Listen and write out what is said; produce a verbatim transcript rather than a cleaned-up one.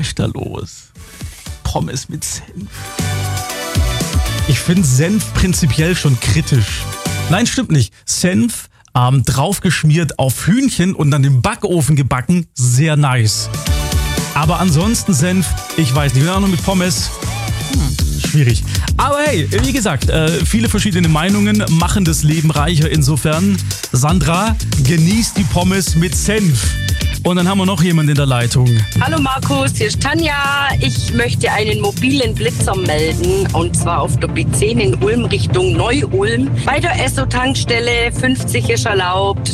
ist da los? Pommes mit Senf. Ich finde Senf prinzipiell schon kritisch. Nein, stimmt nicht. Senf ähm, draufgeschmiert auf Hühnchen und dann im Backofen gebacken, sehr nice. Aber ansonsten Senf, ich weiß nicht, wir haben noch mit Pommes, hm, schwierig. Aber hey, wie gesagt, äh, viele verschiedene Meinungen machen das Leben reicher. Insofern, Sandra, genießt die Pommes mit Senf. Und dann haben wir noch jemanden in der Leitung. Hallo Markus, hier ist Tanja. Ich möchte einen mobilen Blitzer melden und zwar auf der B zehn in Ulm Richtung Neu-Ulm. Bei der Esso-Tankstelle fünfzig ist erlaubt.